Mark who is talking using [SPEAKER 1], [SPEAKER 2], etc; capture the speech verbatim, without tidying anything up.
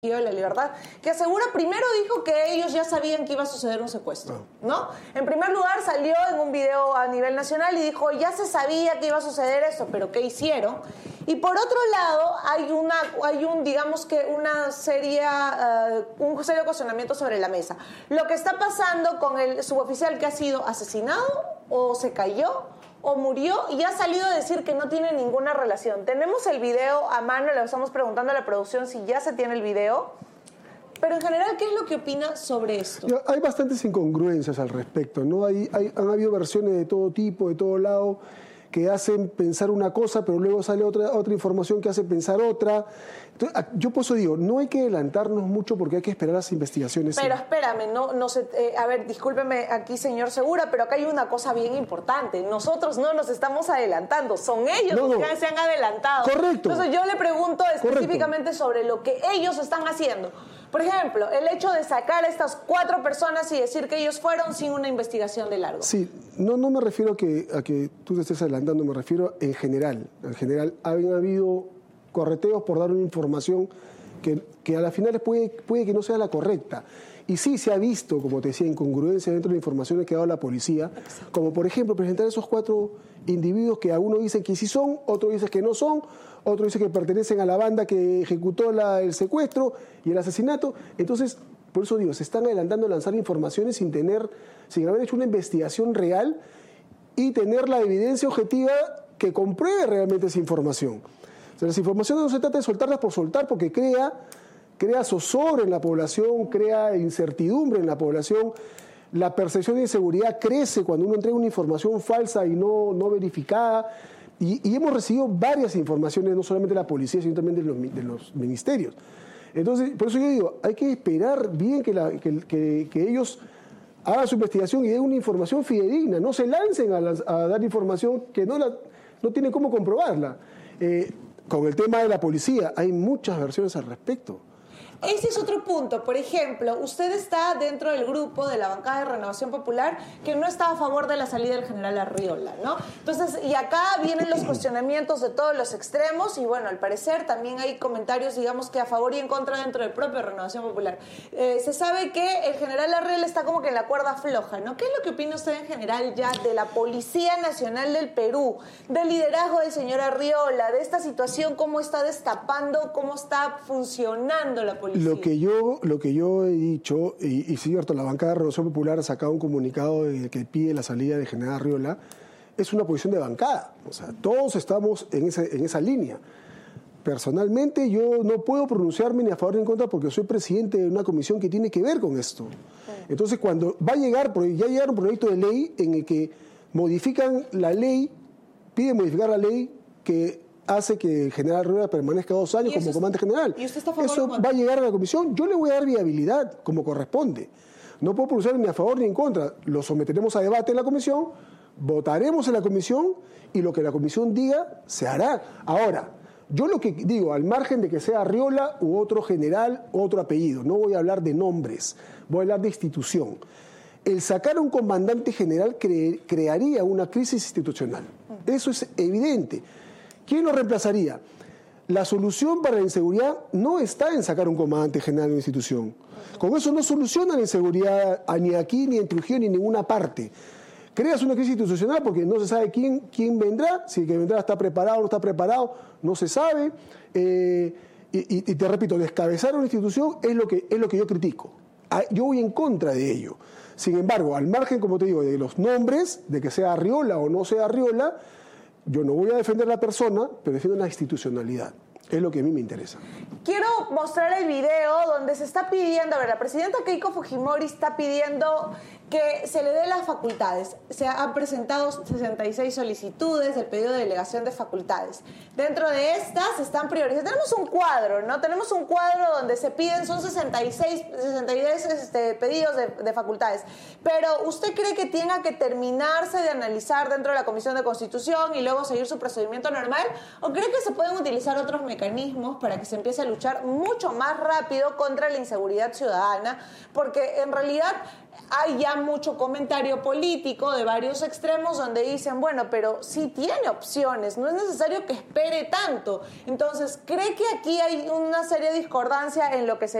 [SPEAKER 1] de la Libertad, que asegura, primero dijo que ellos ya sabían que iba a suceder un secuestro, ¿no? En primer lugar salió en un video a nivel nacional y dijo, ya se sabía que iba a suceder eso, pero ¿qué hicieron? Y por otro lado, hay una, hay un, digamos que una seria, uh, un serio cuestionamiento sobre la mesa. Lo que está pasando con el suboficial que ha sido asesinado o se cayó o murió y ha salido a decir que no tiene ninguna relación. Tenemos el video a mano, le estamos preguntando a la producción si ya se tiene el video, pero en general, ¿qué es lo que opina sobre esto?
[SPEAKER 2] Hay bastantes incongruencias al respecto, ¿no? Hay, hay, han habido versiones de todo tipo, de todo lado, que hacen pensar una cosa, pero luego sale otra, otra información que hace pensar otra. Entonces, yo por eso digo, no hay que adelantarnos mucho porque hay que esperar las investigaciones.
[SPEAKER 1] Pero espérame, no, no sé, eh, a ver, discúlpeme aquí, señor Segura, pero acá hay una cosa bien importante. Nosotros no nos estamos adelantando, son ellos
[SPEAKER 2] no,
[SPEAKER 1] los
[SPEAKER 2] no.
[SPEAKER 1] que se han adelantado.
[SPEAKER 2] Correcto.
[SPEAKER 1] Entonces yo le pregunto específicamente
[SPEAKER 2] Correcto.
[SPEAKER 1] sobre lo que ellos están haciendo. Por ejemplo, el hecho de sacar a estas cuatro personas y decir que ellos fueron sin una investigación de largo.
[SPEAKER 2] Sí, no, no me refiero a que, a que tú te estés adelantando, me refiero en general. En general, han habido correteos por dar una información que, que a la final puede, puede que no sea la correcta. Y sí se ha visto, como te decía, incongruencia dentro de la información que ha dado la policía, como por ejemplo presentar esos cuatro individuos que a uno dice que sí son, otro dice que no son, otro dice que pertenecen a la banda que ejecutó la, el secuestro y el asesinato. Entonces, por eso digo, se están adelantando a lanzar informaciones sin tener, sin haber hecho una investigación real y tener la evidencia objetiva que compruebe realmente esa información. O sea, las informaciones no se trata de soltarlas por soltar porque crea, crea zozobra en la población, crea incertidumbre en la población. La percepción de inseguridad crece cuando uno entrega una información falsa y no, no verificada. Y, y hemos recibido varias informaciones, no solamente de la policía, sino también de los, de los ministerios. Entonces, por eso yo digo, hay que esperar bien que, la, que, que, que ellos hagan su investigación y den una información fidedigna. No se lancen a, las, a dar información que no, la, no tienen cómo comprobarla. Eh, con el tema de la policía, hay muchas versiones al respecto.
[SPEAKER 1] Ese es otro punto. Por ejemplo, usted está dentro del grupo de la bancada de Renovación Popular que no está a favor de la salida del general Arriola, ¿no? Entonces, y acá vienen los cuestionamientos de todos los extremos y bueno, al parecer también hay comentarios, digamos que a favor y en contra dentro del propio Renovación Popular. Eh, se sabe que el general Arriola está como que en la cuerda floja, ¿no? ¿Qué es lo que opina usted en general ya de la Policía Nacional del Perú, del liderazgo del señor Arriola, de esta situación, cómo está destapando, cómo está funcionando la policía?
[SPEAKER 2] Lo que yo, lo que yo he dicho, y, y cierto, la bancada de Renovación Popular ha sacado un comunicado de que pide la salida del general Arriola, es una posición de bancada. O sea, todos estamos en, ese, en esa línea. Personalmente, yo no puedo pronunciarme ni a favor ni en contra porque soy presidente de una comisión que tiene que ver con esto. Entonces, cuando va a llegar, ya llegaron un proyecto de ley en el que modifican la ley, piden modificar la ley que hace que el general Arriola permanezca dos años como comandante general.
[SPEAKER 1] ¿Y usted está a favor
[SPEAKER 2] Eso va a llegar a la comisión. Yo le voy a dar viabilidad como corresponde. No puedo pronunciarme ni a favor ni en contra. Lo someteremos a debate en la comisión, votaremos en la comisión y lo que la comisión diga se hará. Ahora, yo lo que digo, al margen de que sea Arriola u otro general, otro apellido, no voy a hablar de nombres, voy a hablar de institución. El sacar a un comandante general cre- crearía una crisis institucional. Eso es evidente. ¿Quién lo reemplazaría? La solución para la inseguridad no está en sacar un comandante general de una institución. Con eso no soluciona la inseguridad ni aquí, ni en Trujillo, ni en ninguna parte. Creas una crisis institucional porque no se sabe quién, quién vendrá, si el que vendrá está preparado o no está preparado, no se sabe. Eh, y, y, y te repito, descabezar una institución es lo que, es lo que yo critico. Yo voy en contra de ello. Sin embargo, al margen, como te digo, de los nombres, de que sea Arriola o no sea Arriola, yo no voy a defender a la persona, pero defiendo la institucionalidad. Es lo que a mí me interesa.
[SPEAKER 1] Quiero mostrar el video donde se está pidiendo, a ver, la presidenta Keiko Fujimori está pidiendo que se le dé las facultades. Se han presentado sesenta y seis solicitudes del pedido de delegación de facultades. Dentro de estas están priorizando. Tenemos un cuadro, ¿no? Tenemos un cuadro donde se piden, son sesenta y seis, sesenta y seis este, pedidos de, de facultades. Pero ¿usted cree que tenga que terminarse de analizar dentro de la Comisión de Constitución y luego seguir su procedimiento normal? ¿O cree que se pueden utilizar otros mecanismos para que se empiece a luchar mucho más rápido contra la inseguridad ciudadana? Porque en realidad hay ya mucho comentario político de varios extremos donde dicen, bueno, pero sí tiene opciones, no es necesario que espere tanto. Entonces, ¿cree que aquí hay una seria discordancia en lo que se